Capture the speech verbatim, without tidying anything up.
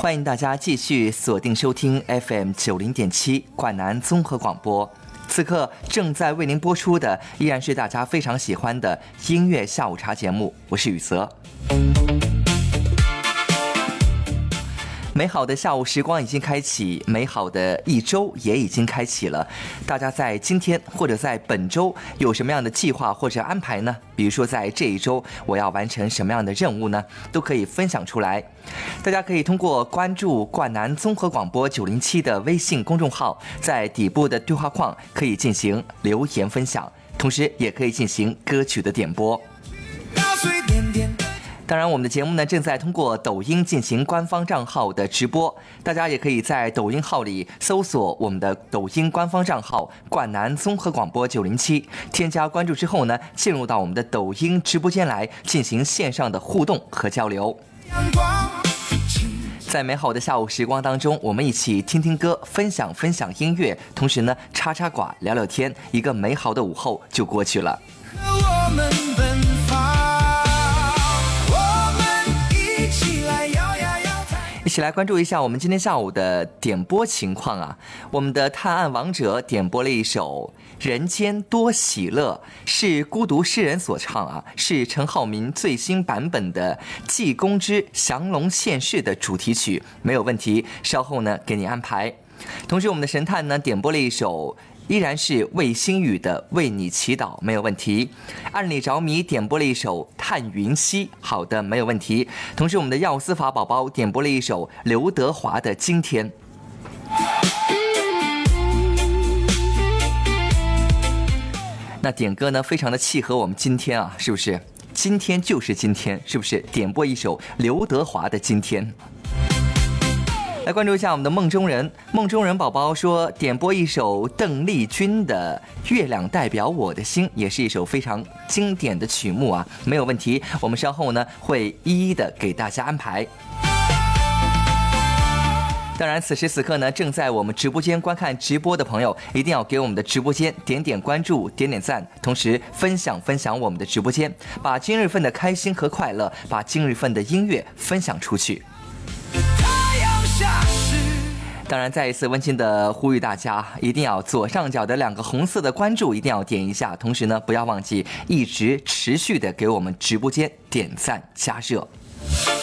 欢迎大家继续锁定收听 F M 九零点七灌南综合广播。此刻正在为您播出的依然是大家非常喜欢的音乐下午茶节目，我是雨泽。美好的下午时光已经开启，美好的一周也已经开启了。大家在今天或者在本周有什么样的计划或者安排呢？比如说在这一周我要完成什么样的任务呢？都可以分享出来。大家可以通过关注灌南综合广播九零七的微信公众号，在底部的对话框可以进行留言分享，同时也可以进行歌曲的点播。当然我们的节目呢正在通过抖音进行官方账号的直播，大家也可以在抖音号里搜索我们的抖音官方账号灌南综合广播九零七，添加关注之后呢，进入到我们的抖音直播间来进行线上的互动和交流。在美好的下午时光当中，我们一起听听歌，分享分享音乐，同时呢插插寡聊聊天，一个美好的午后就过去了。我们奔放，一起来关注一下我们今天下午的点播情况啊！我们的探案王者点播了一首《人间多喜乐》，是孤独诗人所唱啊，是陈浩民最新版本的《济公之降龙现世》的主题曲，没有问题，稍后呢给你安排。同时我们的神探呢点播了一首依然是魏新雨的为你祈祷，没有问题。暗里着迷点播了一首探云溪，好的，没有问题。同时我们的药司法宝宝点播了一首刘德华的今天。那点歌呢非常的契合我们今天啊，是不是？今天就是今天，是不是？点播一首刘德华的今天。来关注一下我们的梦中人，梦中人宝宝说点播一首邓丽君的《月亮代表我的心》，也是一首非常经典的曲目啊，没有问题，我们稍后呢会一一的给大家安排。当然此时此刻呢正在我们直播间观看直播的朋友，一定要给我们的直播间点点关注，点点赞，同时分享分享我们的直播间，把今日份的开心和快乐，把今日份的音乐分享出去。当然再一次温馨的呼吁大家，一定要左上角的两个红色的关注一定要点一下，同时呢不要忘记一直持续的给我们直播间点赞加热。